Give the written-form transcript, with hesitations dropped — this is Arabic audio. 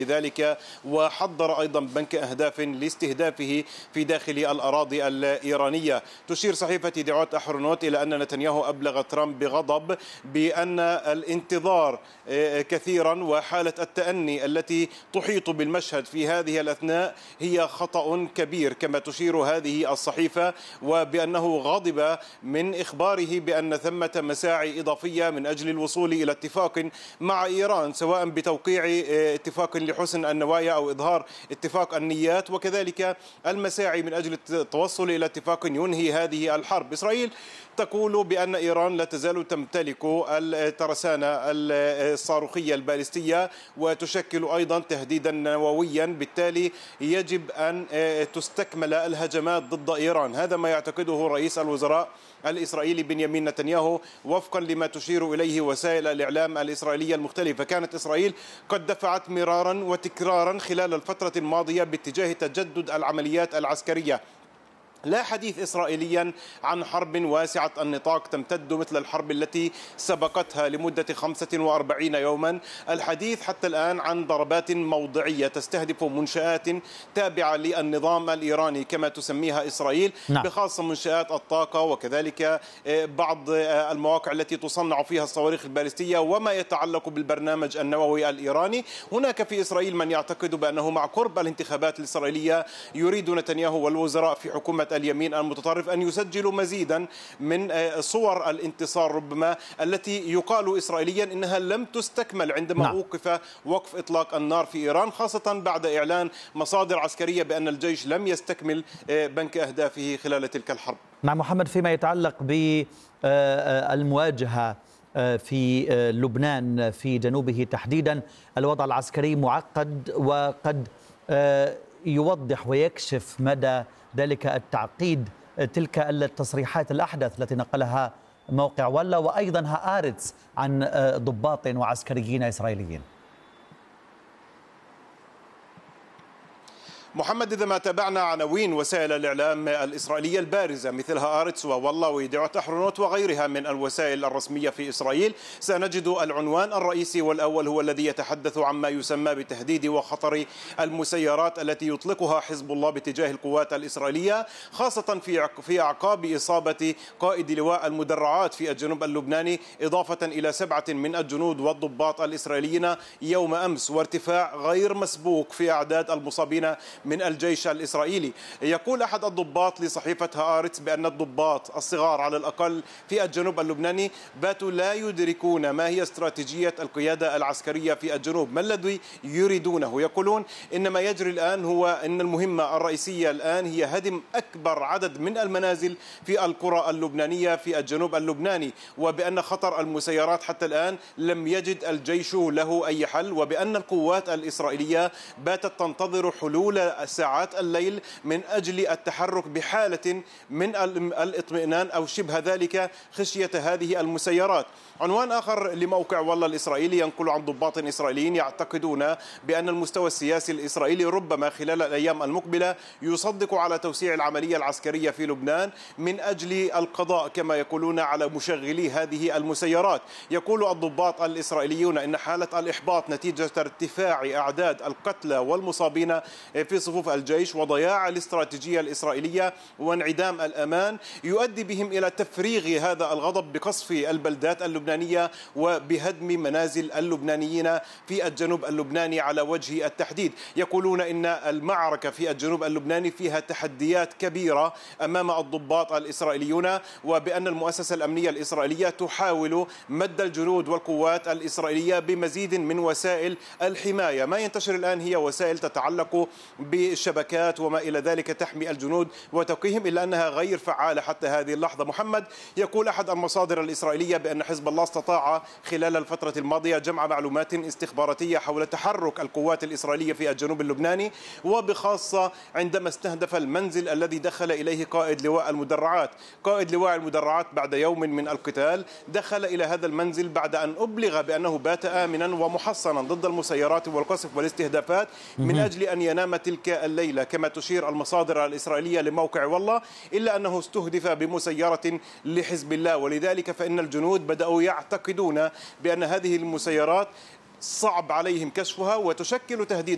ذلك، وحضر أيضا بنك أهداف لاستهدافه في داخل الأراضي الإيرانية. تشير صحيفة دعوة أحرنوت إلى أن نتنياهو أبلغ ترامب بغضب بأن الانتظار كثيرا وحالة التأني التي تحيط بالمشهد في هذه الأثناء هي خطأ كبير كما تشير هذه الصحيفة، وبأنه غضب من إخباره بأن ثمة مساعي إضافية من أجل الوصول إلى اتفاق مع إيران، سواء بتوقيع اتفاق لحسن النوايا أو إظهار اتفاق النيات، وكذلك المساعي من أجل التوصل إلى اتفاق ينهي هذه الحرب. إسرائيل تقول بأن إيران لا تزال تمتلك الترسانة الصاروخية البالستية وتشكل أيضا تهديدا نوويا، بالتالي يجب أن تستكمل الهجمات ضد إيران. هذا ما يعتقده رئيس الوزراء الإسرائيلي بنيامين نتنياهو وفقا لما تشير إليه وسائل الإعلام الإسرائيلية المختلفة. كانت إسرائيل قد دفعت مرارا وتكرارا خلال الفترة الماضية باتجاه تجدد العمليات العسكرية. لا حديث إسرائيليا عن حرب واسعة النطاق تمتد مثل الحرب التي سبقتها لمدة 45 يوما. الحديث حتى الآن عن ضربات موضعية تستهدف منشآت تابعة للنظام الإيراني كما تسميها إسرائيل، بخاصة منشآت الطاقة وكذلك بعض المواقع التي تصنع فيها الصواريخ البالستية وما يتعلق بالبرنامج النووي الإيراني. هناك في إسرائيل من يعتقد بأنه مع قرب الانتخابات الإسرائيلية يريد نتنياهو والوزراء في حكومة اليمين المتطرف أن يسجلوا مزيدا من صور الانتصار ربما التي يقال إسرائيليا إنها لم تستكمل عندما أوقف وقف إطلاق النار في إيران، خاصة بعد إعلان مصادر عسكرية بأن الجيش لم يستكمل بنك أهدافه خلال تلك الحرب. نعم محمد، فيما يتعلق بالمواجهة في لبنان في جنوبه تحديدا، الوضع العسكري معقد وقد يوضح ويكشف مدى ذلك التعقيد تلك التصريحات الأحدث التي نقلها موقع ولا وأيضا هآرتس عن ضباط وعسكريين إسرائيليين. محمد، إذا ما تابعنا عناوين وسائل الإعلام الإسرائيلية البارزة مثل هآرتس ووالله ودعوة أحرنوت وغيرها من الوسائل الرسمية في إسرائيل، سنجد العنوان الرئيسي والأول هو الذي يتحدث عما يسمى بتهديد وخطر المسيرات التي يطلقها حزب الله باتجاه القوات الإسرائيلية، خاصة في أعقاب إصابة قائد لواء المدرعات في الجنوب اللبناني، إضافة إلى 7 من الجنود والضباط الإسرائيليين يوم أمس، وارتفاع غير مسبوق في أعداد المصابين من الجيش الإسرائيلي. يقول أحد الضباط لصحيفة هآرتس بأن الضباط الصغار على الأقل في الجنوب اللبناني باتوا لا يدركون ما هي استراتيجية القيادة العسكرية في الجنوب، ما الذي يريدونه. يقولون إن ما يجري الآن هو أن المهمة الرئيسية الآن هي هدم أكبر عدد من المنازل في القرى اللبنانية في الجنوب اللبناني، وبأن خطر المسيرات حتى الآن لم يجد الجيش له أي حل، وبأن القوات الإسرائيلية باتت تنتظر حلول ساعات الليل من أجل التحرك بحالة من الاطمئنان أو شبه ذلك خشية هذه المسيرات. عنوان آخر لموقع والله الإسرائيلي ينقل عن ضباط إسرائيليين يعتقدون بأن المستوى السياسي الإسرائيلي ربما خلال الأيام المقبلة يصدق على توسيع العملية العسكرية في لبنان من أجل القضاء كما يقولون على مشغلي هذه المسيرات. يقول الضباط الإسرائيليون إن حالة الإحباط نتيجة ارتفاع أعداد القتلى والمصابين في صفوف الجيش وضياع الاستراتيجية الإسرائيلية وانعدام الأمان يؤدي بهم إلى تفريغ هذا الغضب بقصف البلدات اللبنانية وبهدم منازل اللبنانيين في الجنوب اللبناني على وجه التحديد. يقولون إن المعركة في الجنوب اللبناني فيها تحديات كبيرة أمام الضباط الإسرائيليون، وبأن المؤسسة الأمنية الإسرائيلية تحاول مد الجنود والقوات الإسرائيلية بمزيد من وسائل الحماية. ما ينتشر الآن هي وسائل تتعلق بالشبكات وما إلى ذلك تحمي الجنود وتوقيهم، إلا أنها غير فعالة حتى هذه اللحظة. محمد، يقول أحد المصادر الإسرائيلية بأن حزب الله استطاع خلال الفترة الماضية جمع معلومات استخباراتية حول تحرك القوات الإسرائيلية في الجنوب اللبناني، وبخاصة عندما استهدف المنزل الذي دخل إليه قائد لواء المدرعات. قائد لواء المدرعات بعد يوم من القتال دخل إلى هذا المنزل بعد أن أبلغ بأنه بات آمنا ومحصنا ضد المسيرات والقصف والاستهدافات من أجل أن ينام تلك الليلة كما تشير المصادر الإسرائيلية لموقع والله، إلا أنه استهدف بمسيرة لحزب الله. ولذلك فإن الجنود بدأوا يعتقدون بأن هذه المسيرات صعب عليهم كشفها وتشكل تهديد